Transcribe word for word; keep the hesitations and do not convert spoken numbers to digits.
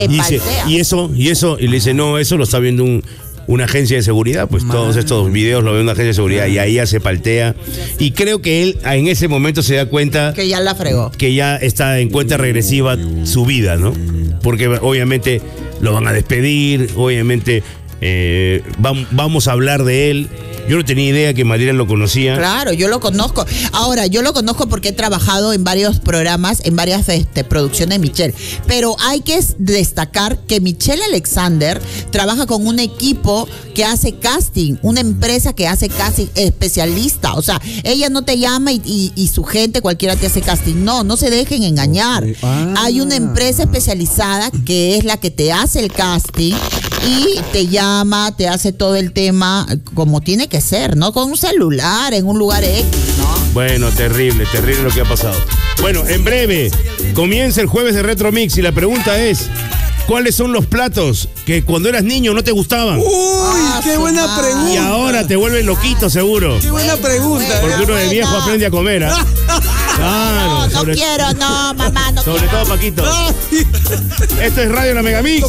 Y, dice, y eso, y eso, y le dice, no, eso lo está viendo un, una agencia de seguridad, pues Man. todos estos videos lo ve una agencia de seguridad Man. y ahí ya se paltea. Y creo que él en ese momento se da cuenta que ya la fregó. Que ya está en cuenta regresiva su vida, ¿no? Porque obviamente lo van a despedir, obviamente eh, va, vamos a hablar de él. Yo no tenía idea que Mariela lo conocía. Claro, yo lo conozco. Ahora, yo lo conozco porque he trabajado en varios programas, en varias este, producciones de Michelle. Pero hay que destacar que Michelle Alexander trabaja con un equipo que hace casting, una empresa que hace casting especialista. O sea, ella no te llama y, y, y su gente, cualquiera te hace casting. No, no se dejen engañar. Ah. Hay una empresa especializada que es la que te hace el casting y te llama, te hace todo el tema como tiene que ser, ¿no? Con un celular, en un lugar X, ¿no? Bueno, terrible, terrible lo que ha pasado. Bueno, en breve comienza el jueves de Retro Mix y la pregunta es, ¿cuáles son los platos que cuando eras niño no te gustaban? ¡Uy, ah, qué buena madre. pregunta! Y ahora te vuelven loquito, seguro. ¡Qué buena pregunta! Porque uno de viejo aprende a comer, ¿ah? Claro, no, no sobre, quiero, no, mamá, no sobre quiero. todo, Paquito. Esto es Radio La Megamix.